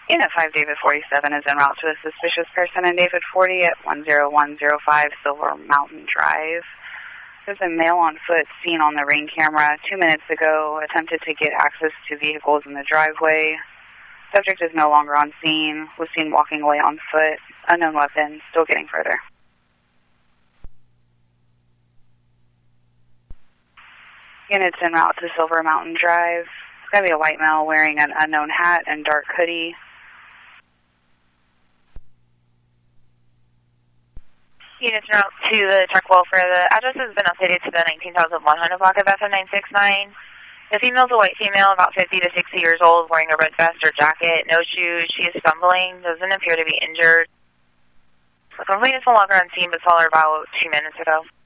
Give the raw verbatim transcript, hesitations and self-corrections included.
Unit five, David forty-seven is en route to a suspicious person in David forty at one zero one zero five Silver Mountain Drive. There's a male on foot seen on the ring camera two minutes ago, attempted to get access to vehicles in the driveway. Subject is no longer on scene, was seen walking away on foot, unknown weapon, still getting further. Units en route to Silver Mountain Drive. It's going to be a white male wearing an unknown hat and dark hoodie. Units en route to the truck welfare. The address has been updated to the nineteen thousand one hundred block of F M nine six nine. The female is a white female, about fifty to sixty years old, wearing a red vest or jacket, no shoes. She is stumbling, doesn't appear to be injured. The complaint is no longer on scene, but saw her about two minutes ago.